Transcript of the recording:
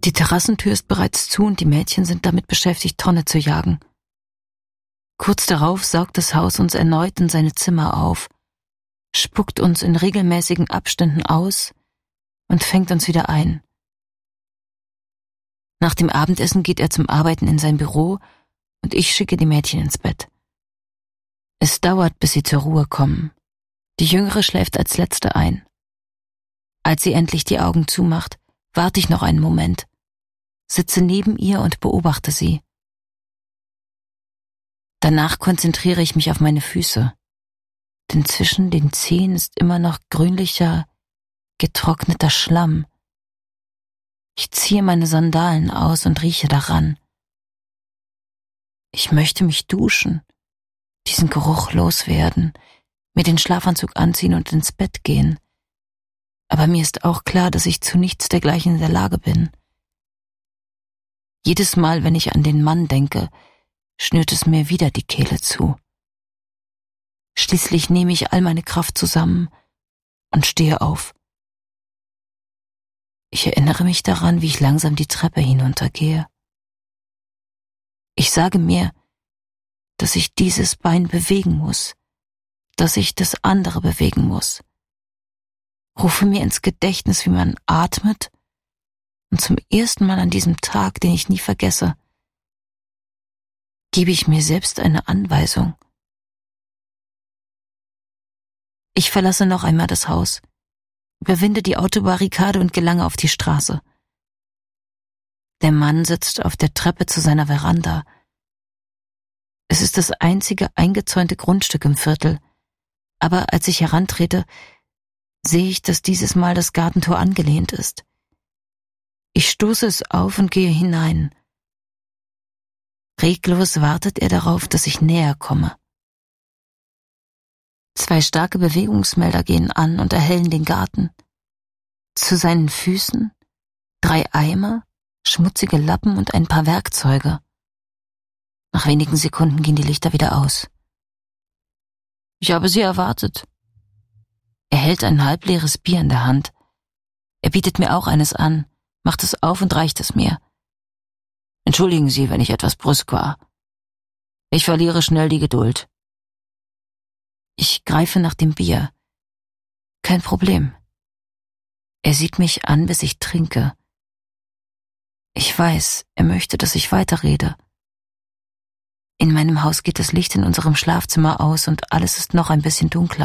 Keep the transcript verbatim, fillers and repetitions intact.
Die Terrassentür ist bereits zu und die Mädchen sind damit beschäftigt, Tonne zu jagen. Kurz darauf saugt das Haus uns erneut in seine Zimmer auf, spuckt uns in regelmäßigen Abständen aus und fängt uns wieder ein. Nach dem Abendessen geht er zum Arbeiten in sein Büro und ich schicke die Mädchen ins Bett. Es dauert, bis sie zur Ruhe kommen. Die Jüngere schläft als letzte ein. Als sie endlich die Augen zumacht, warte ich noch einen Moment, sitze neben ihr und beobachte sie. Danach konzentriere ich mich auf meine Füße, denn zwischen den Zehen ist immer noch grünlicher, getrockneter Schlamm. Ich ziehe meine Sandalen aus und rieche daran. Ich möchte mich duschen, diesen Geruch loswerden, mir den Schlafanzug anziehen und ins Bett gehen. Aber mir ist auch klar, dass ich zu nichts dergleichen in der Lage bin. Jedes Mal, wenn ich an den Mann denke, schnürt es mir wieder die Kehle zu. Schließlich nehme ich all meine Kraft zusammen und stehe auf. Ich erinnere mich daran, wie ich langsam die Treppe hinuntergehe. Ich sage mir, dass ich dieses Bein bewegen muss, dass ich das andere bewegen muss. Rufe mir ins Gedächtnis, wie man atmet, und zum ersten Mal an diesem Tag, den ich nie vergesse, gebe ich mir selbst eine Anweisung. Ich verlasse noch einmal das Haus, überwinde die Autobarrikade und gelange auf die Straße. Der Mann sitzt auf der Treppe zu seiner Veranda. Es ist das einzige eingezäunte Grundstück im Viertel, aber als ich herantrete, sehe ich, dass dieses Mal das Gartentor angelehnt ist. Ich stoße es auf und gehe hinein. Reglos wartet er darauf, dass ich näher komme. Zwei starke Bewegungsmelder gehen an und erhellen den Garten. Zu seinen Füßen drei Eimer, schmutzige Lappen und ein paar Werkzeuge. Nach wenigen Sekunden gehen die Lichter wieder aus. Ich habe Sie erwartet. Er hält ein halbleeres Bier in der Hand. Er bietet mir auch eines an, macht es auf und reicht es mir. Entschuldigen Sie, wenn ich etwas brüsk war. Ich verliere schnell die Geduld. Ich greife nach dem Bier. Kein Problem. Er sieht mich an, bis ich trinke. Ich weiß, er möchte, dass ich weiterrede. In meinem Haus geht das Licht in unserem Schlafzimmer aus und alles ist noch ein bisschen dunkler.